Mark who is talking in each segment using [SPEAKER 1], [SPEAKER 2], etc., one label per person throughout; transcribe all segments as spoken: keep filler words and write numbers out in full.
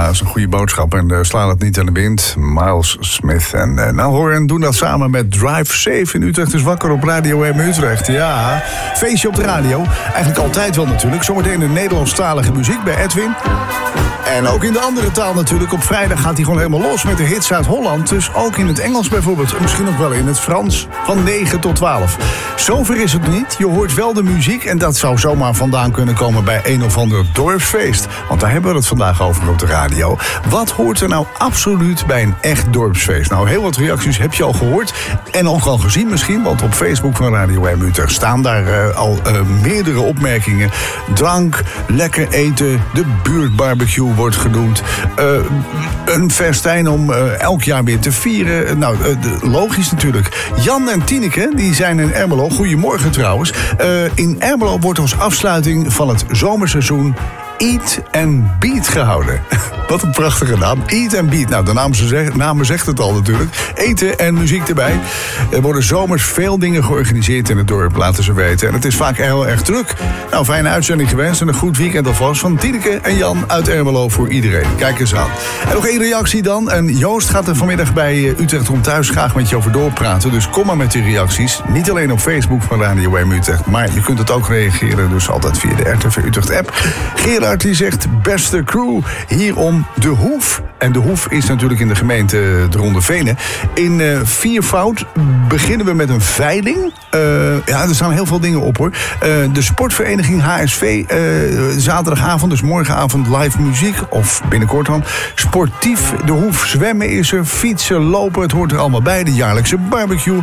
[SPEAKER 1] dat is een goede boodschap. En uh, sla het niet aan de wind. Miles Smith. En uh, nou hoor, en doen dat samen met Drive Safe in Utrecht is wakker op Radio M Utrecht. Ja, feestje op de radio. Eigenlijk altijd wel natuurlijk. Zometeen de Nederlandstalige muziek bij Edwin. En ook in de andere taal natuurlijk. Op vrijdag gaat hij gewoon helemaal los met de hits uit Holland. Dus ook in het Engels bijvoorbeeld. En misschien ook wel in het Frans. Van negen tot twaalf. Zover is het niet. Je hoort wel de muziek. En dat zou zomaar vandaan kunnen komen bij een of ander dorpsfeest. Want daar hebben we het vandaag over op de radio. Wat hoort er nou absoluut bij een echt dorpsfeest? Nou, heel wat reacties heb je al gehoord. En ook al gezien misschien. Want op Facebook van Radio M Utrecht staan daar uh, al uh, meerdere opmerkingen. Drank, lekker eten, de buurtbarbecue wordt genoemd. Uh, een festijn om uh, elk jaar weer te vieren. Nou, uh, de, logisch natuurlijk. Jan en Tineke, die zijn in Ermelo. Goedemorgen trouwens. Uh, in Ermelo wordt als afsluiting van het zomerseizoen Eat and Beat gehouden. Wat een prachtige naam. Eat and Beat. Nou, de naam, zegt, naam zegt het al natuurlijk. Eten en muziek erbij. Er worden zomers veel dingen georganiseerd in het dorp, laten ze weten. En het is vaak heel erg druk. Nou, fijne uitzending gewenst en een goed weekend alvast van Tineke en Jan uit Ermelo voor iedereen. Kijk eens aan. En nog één reactie dan. En Joost gaat er vanmiddag bij Utrecht om thuis graag met je over doorpraten. Dus kom maar met die reacties. Niet alleen op Facebook van Radio M Utrecht, maar je kunt het ook reageren. Dus altijd via de R T V Utrecht app. Gerard die zegt, beste crew, hier om De Hoef. En De Hoef is natuurlijk in de gemeente de Ronde Venen. In uh, viervoud beginnen we met een veiling. Uh, ja, er staan heel veel dingen op hoor. Uh, de sportvereniging H S V, uh, zaterdagavond, dus morgenavond live muziek. Of binnenkort dan. Sportief De Hoef, zwemmen is er, fietsen, lopen. Het hoort er allemaal bij. De jaarlijkse barbecue.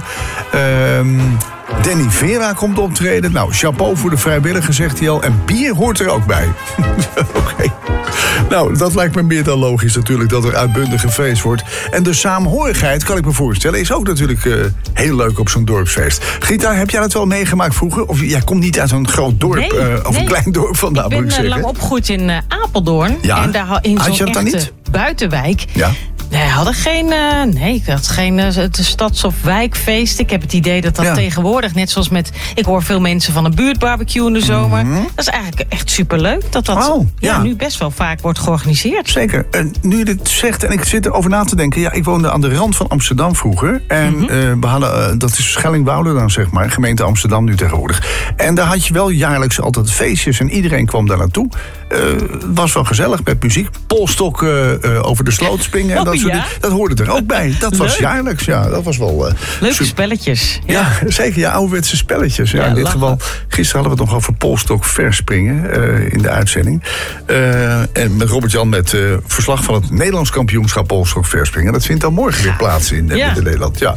[SPEAKER 1] Uh, Danny Vera komt optreden. Nou, chapeau voor de vrijwilligers, zegt hij al. En bier hoort er ook bij. Oké. Okay. Nou, dat lijkt me meer dan logisch natuurlijk, dat er uitbundig gefeest wordt. En de saamhorigheid, kan ik me voorstellen, is ook natuurlijk uh, heel leuk op zo'n dorpsfeest. Gita, heb jij dat wel meegemaakt vroeger? Of jij komt niet uit een groot dorp, nee, uh, of nee. een klein dorp vandaan, moet ik zeggen.
[SPEAKER 2] Ik ben uh, lang opgegroeid in uh, Apeldoorn. Ja. En daar in zo'n echte niet? buitenwijk.
[SPEAKER 1] Ja.
[SPEAKER 2] We hadden geen, uh, nee, ik had geen uh, stads- of wijkfeest. Ik heb het idee dat dat ja. tegenwoordig, net zoals met... Ik hoor veel mensen van een buurtbarbecue in de zomer. Mm-hmm. Dat is eigenlijk echt superleuk dat dat oh, ja. Ja, nu best wel vaak wordt georganiseerd.
[SPEAKER 1] Zeker. En nu je dit zegt, en ik zit erover na te denken... Ja, ik woonde aan de rand van Amsterdam vroeger. En mm-hmm. uh, we hadden, uh, dat is Schellingwoude dan, zeg maar. Gemeente Amsterdam nu tegenwoordig. En daar had je wel jaarlijks altijd feestjes. En iedereen kwam daar naartoe. Het uh, was wel gezellig met muziek. Polstok uh, uh, over de sloot springen en dat. Ja? Dat hoorde er ook bij. Dat was Leuk. jaarlijks. Ja, dat was wel... Uh,
[SPEAKER 2] Leuke
[SPEAKER 1] super...
[SPEAKER 2] spelletjes. Ja.
[SPEAKER 1] ja, zeker. Ja, ouderwetse spelletjes. Ja, ja, in dit lachen. geval, gisteren hadden we het nog over polstok verspringen uh, in de uitzending. Uh, en met Robert-Jan met uh, verslag van het Nederlands kampioenschap polstok verspringen. Dat vindt dan morgen ja. weer plaats in, ja. in Nederland. Ja.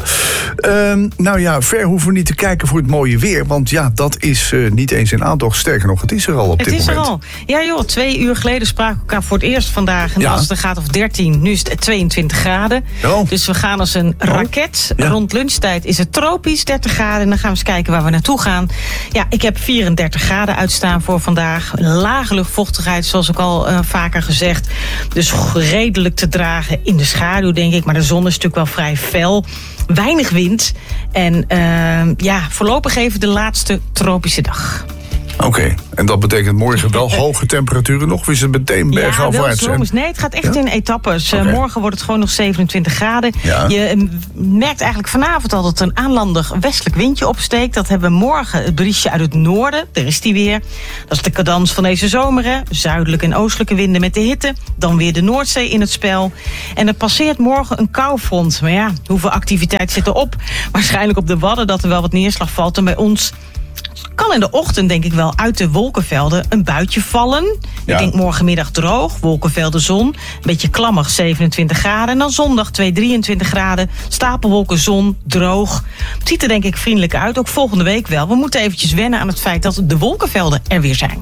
[SPEAKER 1] Uh, nou ja, ver hoeven we niet te kijken voor het mooie weer. Want ja, dat is uh, niet eens in aantocht. Sterker nog, het is er al op
[SPEAKER 2] het
[SPEAKER 1] dit moment.
[SPEAKER 2] Het is er al. Ja joh, twee uur geleden spraken we elkaar voor het eerst vandaag. En ja. als het er gaat of dertien, nu is het tweeëntwintig graden. Oh. Dus we gaan als een raket. Ja. Rond lunchtijd is het tropisch, dertig graden. En dan gaan we eens kijken waar we naartoe gaan. Ja, ik heb vierendertig graden uitstaan voor vandaag. Lage luchtvochtigheid, zoals ook al uh, vaker gezegd. Dus redelijk te dragen in de schaduw, denk ik. Maar de zon is natuurlijk wel vrij fel. Weinig wind. En uh, ja, voorlopig even de laatste tropische dag.
[SPEAKER 1] Oké, okay. En dat betekent morgen wel hoge temperaturen nog? Of is het meteen bergafwaarts?
[SPEAKER 2] Ja, wel nee, het gaat echt ja? in etappes. Okay. Uh, morgen wordt het gewoon nog zevenentwintig graden. Ja. Je uh, merkt eigenlijk vanavond al dat een aanlandig westelijk windje opsteekt. Dat hebben we morgen het briesje uit het noorden. Daar is die weer. Dat is de cadans van deze zomer. Hè. Zuidelijke en oostelijke winden met de hitte. Dan weer de Noordzee in het spel. En er passeert morgen een koufront. Maar ja, hoeveel activiteit zit erop? Waarschijnlijk op de Wadden dat er wel wat neerslag valt. En bij ons... kan in de ochtend denk ik wel uit de wolkenvelden een buitje vallen. Ja. Ik denk morgenmiddag droog, wolkenvelden zon. Een beetje klammig, zevenentwintig graden. En dan zondag twee, drieëntwintig graden. Stapelwolken, zon, droog. Het ziet er denk ik vriendelijk uit, ook volgende week wel. We moeten eventjes wennen aan het feit dat de wolkenvelden er weer zijn.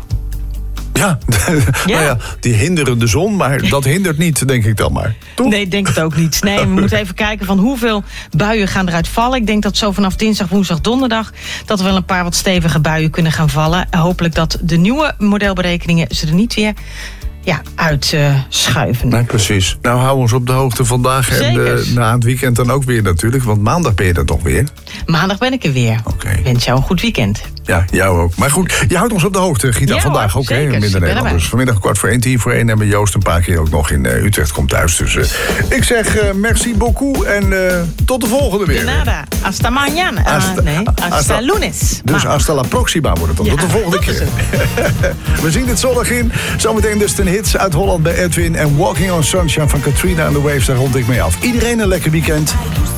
[SPEAKER 1] Ja, ja. Nou ja, die hinderen de zon, maar dat hindert niet, denk ik dan maar. Toch?
[SPEAKER 2] Nee, ik denk het ook niet. Nee, we moeten even kijken van hoeveel buien gaan eruit vallen. Ik denk dat zo vanaf dinsdag, woensdag, donderdag... dat er wel een paar wat stevige buien kunnen gaan vallen. Hopelijk dat de nieuwe modelberekeningen ze er niet weer... ja, uitschuiven. Uh,
[SPEAKER 1] nee, precies. Nou, hou ons op de hoogte vandaag. Zeker. En uh, na het weekend dan ook weer natuurlijk. Want maandag ben je er toch weer?
[SPEAKER 2] Maandag ben ik er weer.
[SPEAKER 1] Oké. Okay.
[SPEAKER 2] Ik wens jou een goed weekend.
[SPEAKER 1] Ja, jou ook. Maar goed, je houdt ons op de hoogte, Gita,
[SPEAKER 2] ja,
[SPEAKER 1] vandaag ook, hè, in Midden-Nederland. Dus vanmiddag kwart voor één, tien voor één. En bij Joost een paar keer ook nog in uh, Utrecht komt thuis. Dus uh, ik zeg uh, merci beaucoup en uh, tot de volgende weer.
[SPEAKER 2] De nada. Hasta mañana. Uh, hasta, nee, hasta, hasta lunes.
[SPEAKER 1] Dus hasta la proxima wordt het dan. Ja, tot de volgende keer. We zien dit zondag in. Zometeen dus ten hits uit Holland bij Edwin. En Walking on Sunshine van Katrina and the Waves, daar rond ik mee af. Iedereen een lekker weekend.